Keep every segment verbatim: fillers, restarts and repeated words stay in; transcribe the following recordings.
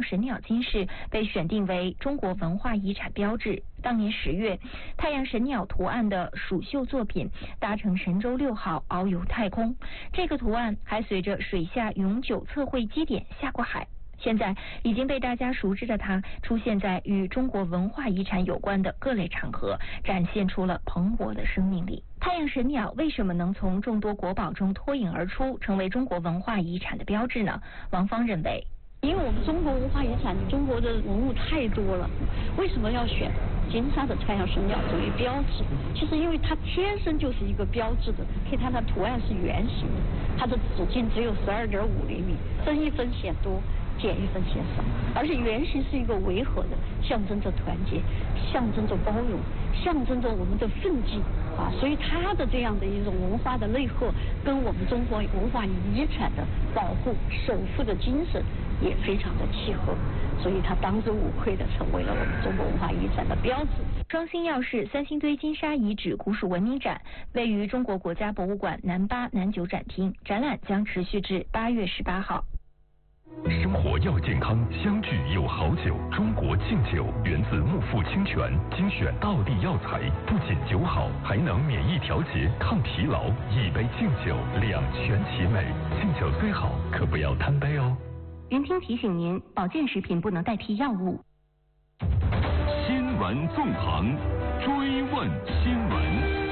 神鸟金饰被选定为中国文化遗产标志。当年十月，太阳神鸟图案的蜀绣作品搭乘神舟六号遨游太空，这个图案还随着水下永久测绘基点下过海。现在已经被大家熟知的它，出现在与中国文化遗产有关的各类场合，展现出了蓬勃的生命力。太阳神鸟为什么能从众多国宝中脱颖而出，成为中国文化遗产的标志呢？王芳认为， 因为我们中国文化遗产，中国的文物太多了，为什么要选金沙的太阳神鸟作为标志？其实因为它天生就是一个标志的，可以看它图案是圆形的，它的直径只有十二点五厘米，增一分显多，减一分显少，而且圆形是一个维和的，象征着团结，象征着包容，象征着我们的奋进啊，所以它的这样的一种文化的内核，跟我们中国文化遗产的保护、守护的精神也非常的契合，所以它当之无愧的成为了我们中国文化遗产的标志。 双星耀市三星堆金沙遗址古蜀文明展位于中国国家博物馆南八南九展厅，展览将持续至八月十八号。 生活要健康，相聚有好酒。中国敬酒源自木富清泉，精选道地药材，不仅酒好，还能免疫调节、抗疲劳。一杯敬酒，两全其美。敬酒虽好，可不要贪杯哦。 云听提醒您，保健食品不能代替药物。 新闻纵横，追问新闻。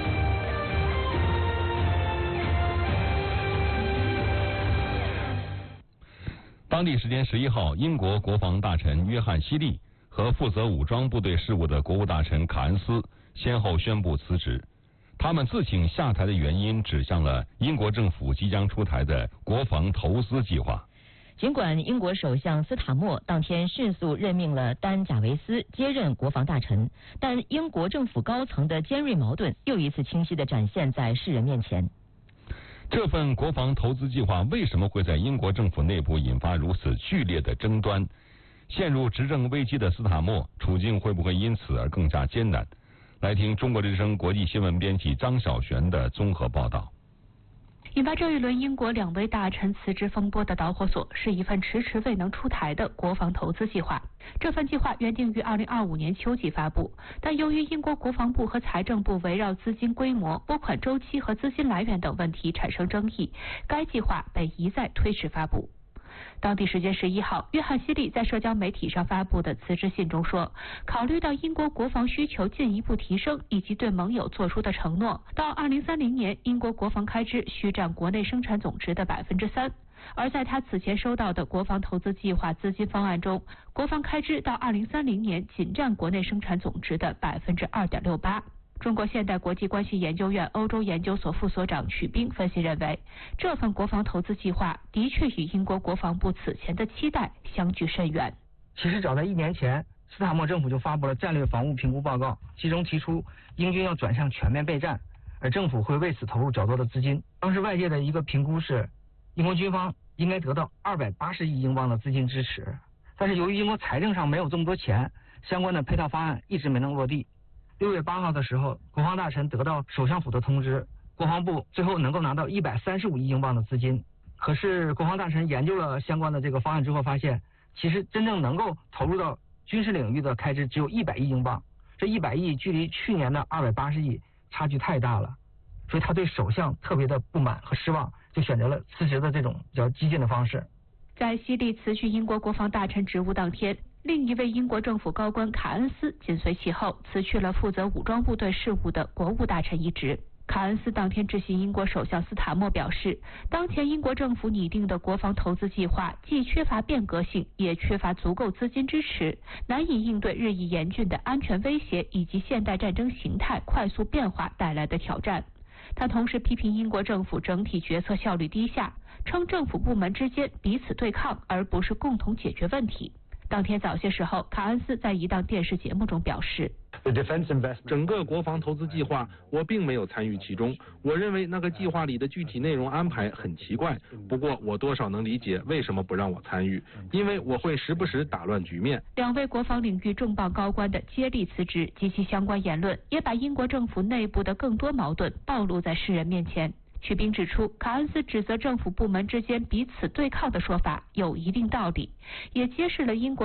当地时间十一号，英国国防大臣约翰希利和负责武装部队事务的国务大臣卡恩斯先后宣布辞职。他们自请下台的原因指向了英国政府即将出台的国防投资计划。 尽管英国首相斯塔默当天迅速任命了丹·贾维斯接任国防大臣，但英国政府高层的尖锐矛盾又一次清晰地展现在世人面前。 这份国防投资计划为什么会在英国政府内部引发如此剧烈的争端？陷入执政危机的斯塔默处境会不会因此而更加艰难？来听中国之声国际新闻编辑张晓璇的综合报道。 引发这一轮英国两位大臣辞职风波的导火索是一份迟迟未能出台的国防投资计划。这份计划原定于二零二五年秋季发布，但由于英国国防部和财政部围绕资金规模、拨款周期和资金来源等问题产生争议，该计划被一再推迟发布。当地时间十一号，约翰希利在社交媒体上发布的辞职信中说，考虑到英国国防需求进一步提升以及对盟友做出的承诺，到二零三零年英国国防开支需占国内生产总值的百分之三。而在他此前收到的国防投资计划资金方案中，国防开支到二零三零年仅占国内生产总值的百分之二点六八。中国现代国际关系研究院欧洲研究所副所长曲冰分析认为，这份国防投资计划的确与英国国防部此前的期待相距甚远。 其实早在一年前，斯塔默政府就发布了战略防务评估报告，其中提出英军要转向全面备战，而政府会为此投入较多的资金。当时外界的一个评估是，英国军方应该得到二百八十亿英镑的资金支持，但是由于英国财政上没有这么多钱，相关的配套方案一直没能落地。六月八号的时候，国防大臣得到首相府的通知，国防部最后能够拿到一百三十五亿英镑的资金。可是国防大臣研究了相关的这个方案之后发现，其实真正能够投入到军事领域的开支只有一百亿英镑，这一百亿距离去年的二百八十亿差距太大了，所以他对首相特别的不满和失望，就选择了辞职的这种比较激进的方式。 在希利辞去英国国防大臣职务当天，另一位英国政府高官卡恩斯紧随其后辞去了负责武装部队事务的国务大臣一职。卡恩斯当天致信英国首相斯塔默表示，当前英国政府拟定的国防投资计划既缺乏变革性，也缺乏足够资金支持，难以应对日益严峻的安全威胁以及现代战争形态快速变化带来的挑战。他同时批评英国政府整体决策效率低下，称政府部门之间彼此对抗，而不是共同解决问题。当天早些时候，卡恩斯在一档电视节目中表示， 整个国防投资计划我并没有参与其中，我认为那个计划里的具体内容安排很奇怪，不过我多少能理解为什么不让我参与，因为我会时不时打乱局面。 两位国防领域重磅高官的接力辞职及其相关言论，也把英国政府内部的更多矛盾暴露在世人面前。曲冰指出，卡恩斯指责政府部门之间彼此对抗的说法有一定道理，也揭示了英国